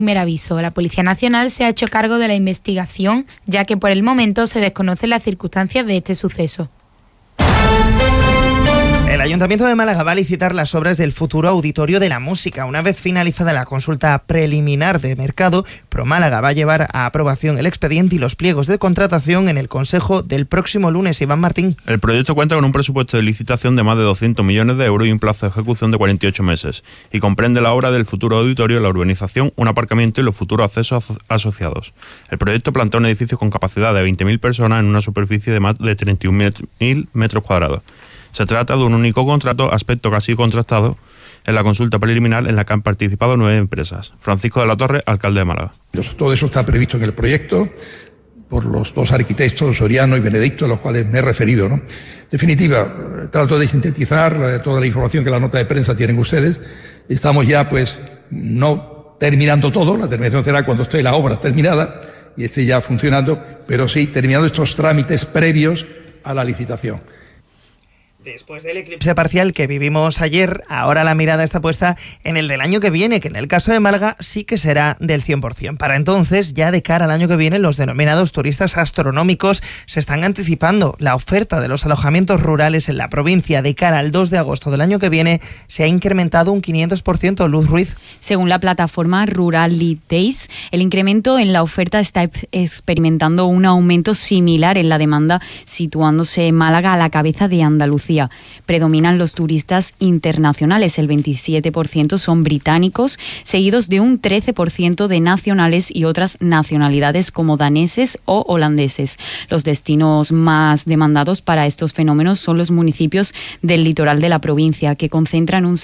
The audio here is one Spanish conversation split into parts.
Primer aviso, la Policía Nacional se ha hecho cargo de la investigación, ya que por el momento se desconocen las circunstancias de este suceso. El Ayuntamiento de Málaga va a licitar las obras del futuro Auditorio de la Música. Una vez finalizada la consulta preliminar de mercado, ProMálaga va a llevar a aprobación el expediente y los pliegos de contratación en el Consejo del próximo lunes. Iván Martín. El proyecto cuenta con un presupuesto de licitación de más de 200 millones de euros y un plazo de ejecución de 48 meses. Y comprende la obra del futuro auditorio, la urbanización, un aparcamiento y los futuros accesos asociados. El proyecto plantea un edificio con capacidad de 20.000 personas en una superficie de más de 31.000 metros cuadrados. Se trata de un único contrato, aspecto casi contrastado en la consulta preliminar en la que han participado 9 empresas. Francisco de la Torre, alcalde de Málaga. Todo eso está previsto en el proyecto por los 2 arquitectos, Soriano y Benedicto, a los cuales me he referido, ¿no? En definitiva, trato de sintetizar toda la información que la nota de prensa tienen ustedes. Estamos ya, no terminando todo, la terminación será cuando esté la obra terminada y esté ya funcionando, pero sí terminando estos trámites previos a la licitación. Después del eclipse parcial que vivimos ayer, ahora la mirada está puesta en el del año que viene, que en el caso de Málaga sí que será del 100%. Para entonces, ya de cara al año que viene, los denominados turistas astronómicos se están anticipando. La oferta de los alojamientos rurales en la provincia de cara al 2 de agosto del año que viene se ha incrementado un 500%. Luz Ruiz. Según la plataforma Rurality Days, el incremento en la oferta está experimentando un aumento similar en la demanda, situándose Málaga a la cabeza de Andalucía. Predominan los turistas internacionales, el 27% son británicos, seguidos de un 13% de nacionales y otras nacionalidades como daneses o holandeses. Los destinos más demandados para estos fenómenos son los municipios del litoral de la provincia, que concentran un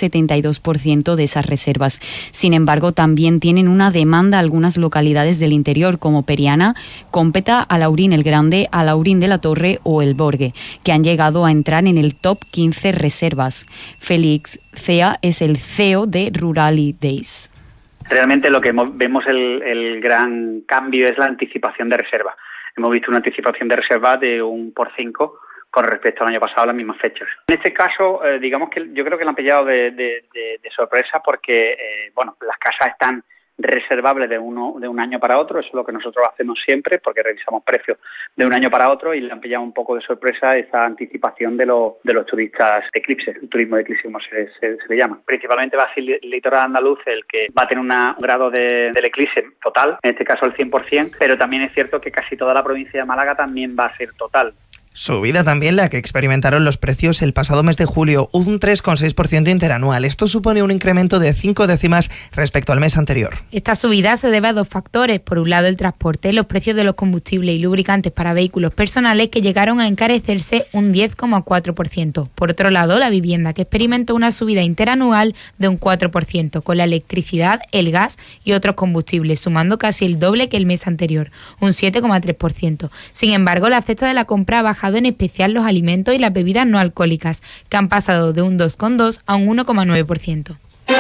72% de esas reservas. Sin embargo, también tienen una demanda algunas localidades del interior como Periana, Cómpeta, Alaurín el Grande, Alaurín de la Torre o El Borgue, que han llegado a entrar en el top 15 reservas. Félix Cea es el CEO de Rurality Days. Realmente lo que vemos el gran cambio es la anticipación de reserva. Hemos visto una anticipación de reserva de un 5 con respecto al año pasado a las mismas fechas. En este caso, digamos que yo creo que lo han pillado de sorpresa porque las casas están reservables de un año para otro. Eso es lo que nosotros hacemos siempre, porque revisamos precios de un año para otro y le han pillado un poco de sorpresa esa anticipación de los turistas de eclipse, el turismo de eclipse como se le llama. Principalmente va a ser el litoral andaluz el que va a tener un grado del eclipse total, en este caso el 100%, pero también es cierto que casi toda la provincia de Málaga también va a ser total. Subida también la que experimentaron los precios el pasado mes de julio, un 3,6% interanual. Esto supone un incremento de 5 décimas respecto al mes anterior. Esta subida se debe a 2 factores. Por un lado, el transporte, los precios de los combustibles y lubricantes para vehículos personales que llegaron a encarecerse un 10,4%. Por otro lado, la vivienda, que experimentó una subida interanual de un 4%, con la electricidad, el gas y otros combustibles, sumando casi el doble que el mes anterior, un 7,3%. Sin embargo, la cesta de la compra ha bajado en especial los alimentos y las bebidas no alcohólicas, que han pasado de un 2,2% a un 1,9%.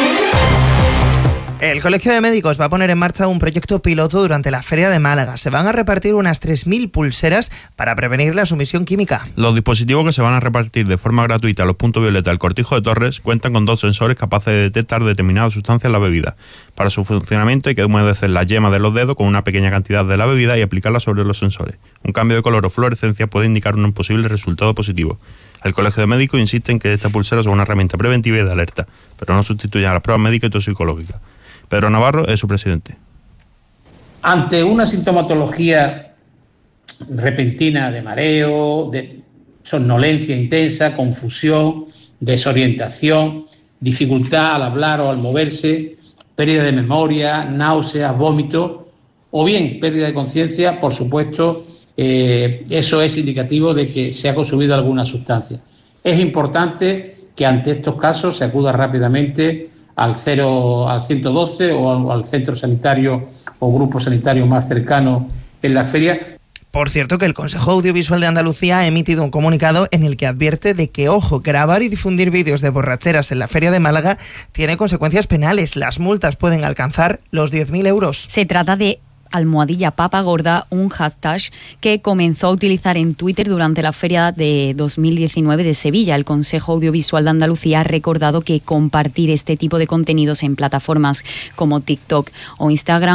El Colegio de Médicos va a poner en marcha un proyecto piloto durante la Feria de Málaga. Se van a repartir unas 3.000 pulseras para prevenir la sumisión química. Los dispositivos que se van a repartir de forma gratuita a los puntos violeta del Cortijo de Torres cuentan con 2 sensores capaces de detectar determinadas sustancias en la bebida. Para su funcionamiento hay que humedecer las yemas de los dedos con una pequeña cantidad de la bebida y aplicarla sobre los sensores. Un cambio de color o fluorescencia puede indicar un posible resultado positivo. El Colegio de Médicos insiste en que estas pulseras son una herramienta preventiva y de alerta, pero no sustituyen a las pruebas médicas y toxicológicas. Pedro Navarro es su presidente. Ante una sintomatología repentina de mareo, de somnolencia intensa, confusión, desorientación, dificultad al hablar o al moverse, pérdida de memoria, náuseas, vómito o bien pérdida de conciencia, por supuesto, eso es indicativo de que se ha consumido alguna sustancia. Es importante que ante estos casos se acuda rápidamente al 112 o al centro sanitario o grupo sanitario más cercano en la feria. Por cierto, que el Consejo Audiovisual de Andalucía ha emitido un comunicado en el que advierte de que, ojo, grabar y difundir vídeos de borracheras en la Feria de Málaga tiene consecuencias penales. Las multas pueden alcanzar los 10.000 euros. Se trata de #Papa Gorda, un hashtag que comenzó a utilizar en Twitter durante la Feria de 2019 de Sevilla. El Consejo Audiovisual de Andalucía ha recordado que compartir este tipo de contenidos en plataformas como TikTok o Instagram